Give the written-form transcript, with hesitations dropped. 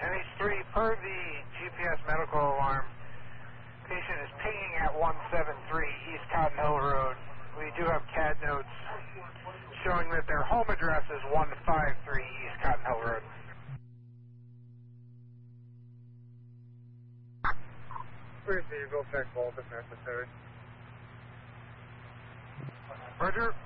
NH3, per the GPS medical alarm, patient is pinging at 173 East Cotton Hill Road. We do have CAD notes showing that their home address is 153 East Cotton Hill Road. Please, you go check both if necessary. Roger.